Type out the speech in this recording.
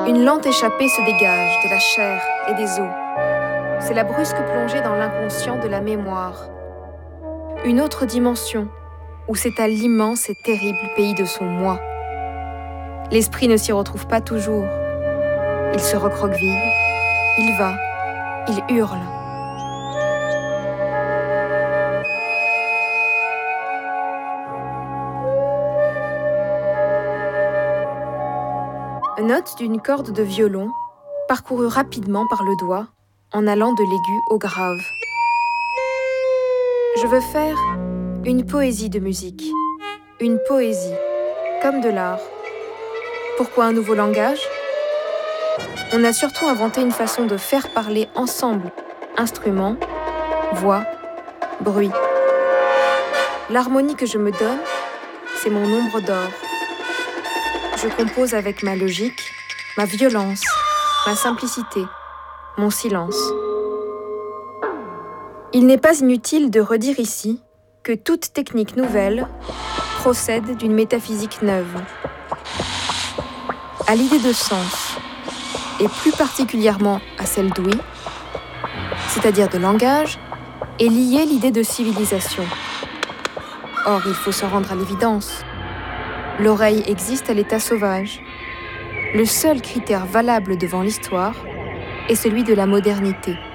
Une lente échappée se dégage de la chair et des os. C'est la brusque plongée dans l'inconscient de la mémoire. Une autre dimension où s'étale l'immense et terrible pays de son moi. L'esprit ne s'y retrouve pas toujours. Il se recroqueville, il va, il hurle. Note d'une corde de violon, parcourue rapidement par le doigt, en allant de l'aigu au grave. Je veux faire une poésie de musique, une poésie, comme de l'art. Pourquoi un nouveau langage ? On a surtout inventé une façon de faire parler ensemble, instruments, voix, bruit. L'harmonie que je me donne, c'est mon ombre d'or. Je compose avec ma logique, ma violence, ma simplicité, mon silence. Il n'est pas inutile de redire ici que toute technique nouvelle procède d'une métaphysique neuve. À l'idée de sens, et plus particulièrement à celle d'ouïe, c'est-à-dire de langage, est liée l'idée de civilisation. Or, il faut se rendre à l'évidence. L'oreille existe à l'état sauvage. Le seul critère valable devant l'histoire est celui de la modernité.